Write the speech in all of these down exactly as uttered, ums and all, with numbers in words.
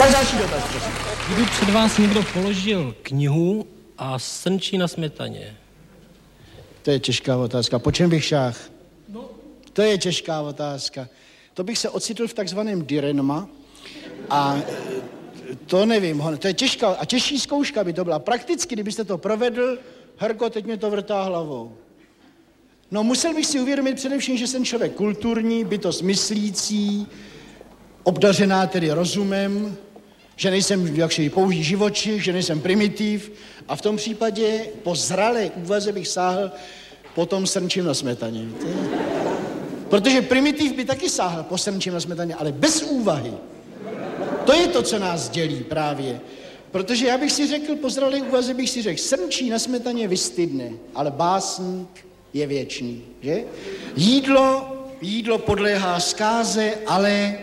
Tak další dotaz, prosím. Kdyby před vás někdo položil knihu a srnčí na smetaně. To je těžká otázka. Po čem bych šáh? No. To je těžká otázka. To bych se ocitl v takzvaném direnma a to nevím, to je těžká a těžší zkouška by to byla. Prakticky, kdybyste to provedl, Herko, teď mě to vrtá hlavou. No, musel bych si uvědomit především, že jsem člověk kulturní, bytost myslící, obdařená tedy rozumem, že nejsem jakší pouhý živočich, že nejsem primitiv a v tom případě po zralé úvaze bych sáhl po tom srnčím na smetaně. Víte? Protože primitiv by taky sáhl po srnčím na smetaně, ale bez úvahy. To je to, co nás dělí právě. Protože já bych si řekl, po zralé úvaze bych si řekl, srnčí na smetaně vystydne, ale básník je věčný, že? Jídlo, jídlo podléhá zkáze, ale e,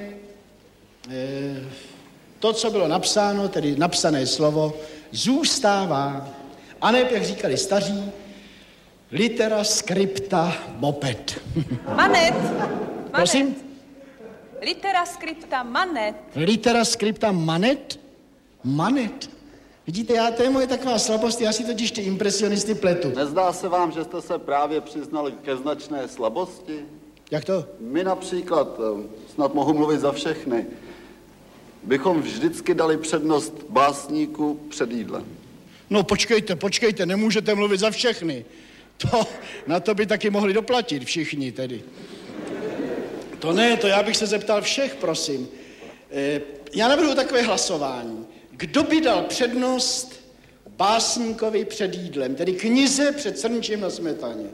to, co bylo napsáno, tedy napsané slovo, zůstává. A ne, jak říkali staří, litera scripta moped. Manet. Prosím? Manet. Litera scripta manet. Litera scripta manet? Manet. Vidíte, já, to je moje taková slabost, já si totiž ty impresionisty pletu. Nezdá se vám, že jste se právě přiznali ke značné slabosti? Jak to? My například, snad mohu mluvit za všechny, bychom vždycky dali přednost básníku před jídlem. No počkejte, počkejte, nemůžete mluvit za všechny. To, na to by taky mohli doplatit všichni tedy. To ne, to já bych se zeptal všech, prosím. E, já navrhuji takové hlasování. Kdo by dal přednost básníkovi před jídlem, tedy knize před srnčím na smetaně?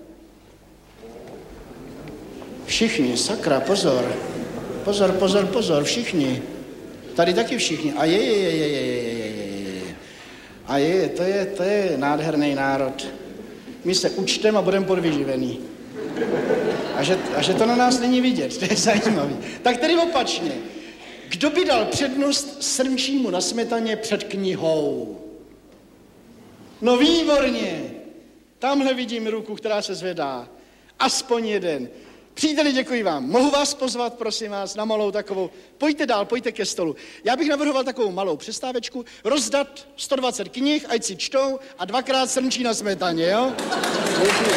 Všichni, sakra, pozor. Pozor, pozor, pozor, všichni. Tady taky všichni. A je, je, je, je, je, je, je, je. A je, to je, to je nádherný národ. My se učtem a budeme podvyživený. A že, a že to na nás není vidět, to je zajímavý. Tak tedy opačně. Kdo by dal přednost srnčímu na smetaně před knihou? No výborně. Tamhle vidím ruku, která se zvedá. Aspoň jeden. Příteli, děkuji vám. Mohu vás pozvat, prosím vás, na malou takovou. Pojďte dál, pojďte ke stolu. Já bych navrhoval takovou malou přestávečku, rozdat sto dvacet knih, ať si čtou a dvakrát srnčí na smetaně, jo? Děkuji.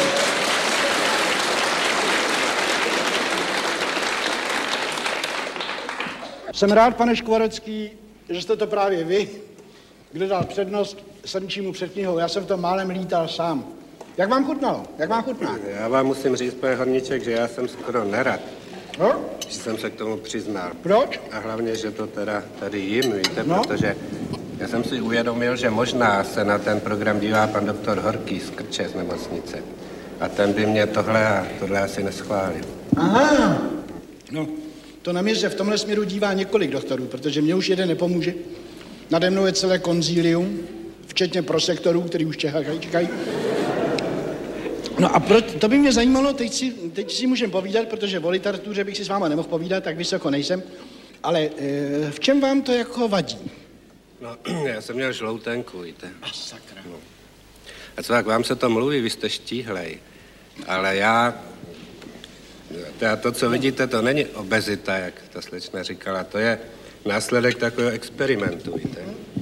Jsem rád, pane Škvorecký, že jste to právě vy, kdo dal přednost srnčímu před knihou. Já jsem v tom málem lítal sám. Jak vám chutnalo? Jak vám chutná? Já vám musím říct, pane Horníček, že já jsem skoro nerad, no? že jsem se k tomu přiznal. Proč? A hlavně, že to teda tady jim, víte, no? Protože já jsem si uvědomil, že možná se na ten program dívá pan doktor Horký z Krče z nemocnice. A ten by mě tohle a tohle asi neschválil. Aha, no. To na mě se v tomhle směru dívá několik doktorů, protože mě už jeden nepomůže. Nade mnou je celé konzílium, včetně prosektorů, který už čekají. No a pro, to by mě zajímalo, teď si, teď si můžeme povídat, protože o literatuře bych si s váma nemohl povídat, tak vysoko nejsem. Ale e, v čem vám to jako vadí? No, já jsem měl žloutenku, víte. A sakra. No. A co, jak vám se to mluví, vy jste štíhlej. Ale já... To, to, co vidíte, to není obezita, jak ta slečna říkala, to je následek takového experimentu, víte.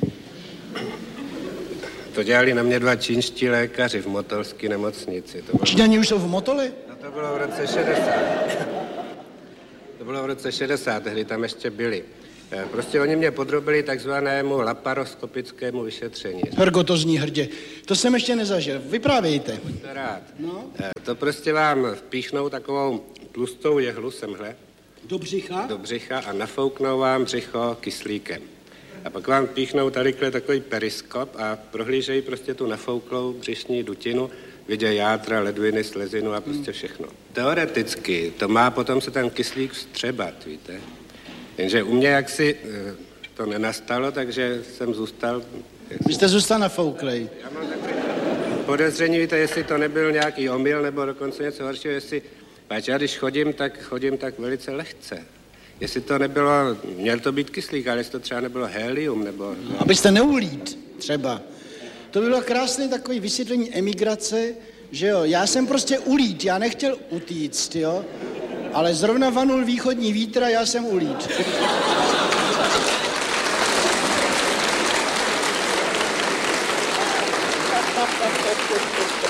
To dělali na mě dva čínští lékaři v motolské nemocnici. To bylo... Číňani už jsou v Motole? No to bylo v roce šedesát. To bylo v roce šedesát, tehdy tam ještě byli. Prostě oni mě podrobili takzvanému laparoskopickému vyšetření. Hergo, to zní hrdě. To jsem ještě nezažil. Vyprávějte. Buďte rád. No? To prostě vám vpíchnou takovou tlustou jehlu semhle. Do břicha? Do břicha a nafouknou vám břicho kyslíkem. A pak vám píchnou tadyhle takový periskop a prohlížejí prostě tu nafouklou břišní dutinu, vidějí játra, ledviny, slezinu a prostě všechno. Teoreticky to má potom se ten kyslík vstřebat, víte. Jenže u mě jaksi to nenastalo, takže jsem zůstal... Vy jste zůstal nafouklej. Já mám takové podezření, víte, jestli to nebyl nějaký omyl, nebo dokonce něco horšího, jestli... Páč, já když chodím, tak chodím tak velice lehce. Jestli to nebylo, měl to být kyslík, ale jestli to třeba nebylo helium, nebo... No, abyste neulít, třeba. To bylo krásné takové vysvětlení emigrace, že jo, já jsem prostě ulít, já nechtěl utíct, jo, ale zrovna vanul východní vítr a já jsem ulít. Tak, tak, tak, tak.